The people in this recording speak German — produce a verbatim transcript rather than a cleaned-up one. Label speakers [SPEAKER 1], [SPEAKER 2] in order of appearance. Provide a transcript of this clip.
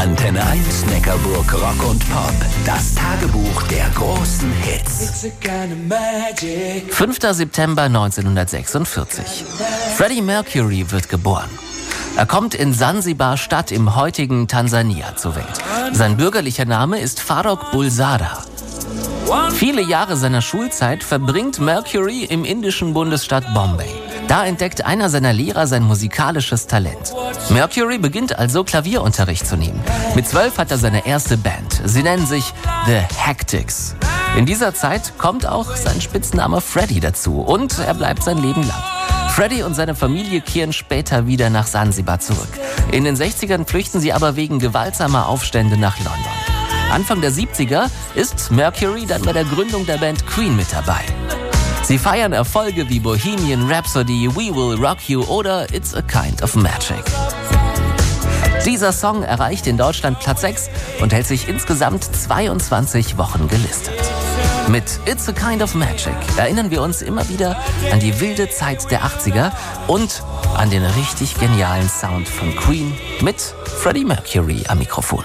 [SPEAKER 1] Antenne eins Neckarburg Rock und Pop. Das Tagebuch der großen Hits.
[SPEAKER 2] fünfter September neunzehnhundertsechsundvierzig. Freddie Mercury wird geboren. Er kommt in Sansibar-Stadt im heutigen Tansania zur Welt. Sein bürgerlicher Name ist Farrokh Bulsara. Viele Jahre seiner Schulzeit verbringt Mercury im indischen Bundesstaat Bombay. Da entdeckt einer seiner Lehrer sein musikalisches Talent. Mercury beginnt also Klavierunterricht zu nehmen. Mit zwölf hat er seine erste Band. Sie nennen sich The Hectics. In dieser Zeit kommt auch sein Spitzname Freddie dazu und er bleibt sein Leben lang. Freddie und seine Familie kehren später wieder nach Sansibar zurück. In den sechzigern flüchten sie aber wegen gewaltsamer Aufstände nach London. Anfang der siebziger ist Mercury dann bei der Gründung der Band Queen mit dabei. Sie feiern Erfolge wie Bohemian Rhapsody, We Will Rock You oder It's a Kind of Magic. Dieser Song erreicht in Deutschland Platz sechs und hält sich insgesamt zweiundzwanzig Wochen gelistet. Mit It's a Kind of Magic erinnern wir uns immer wieder an die wilde Zeit der achtziger und an den richtig genialen Sound von Queen mit Freddie Mercury am Mikrofon.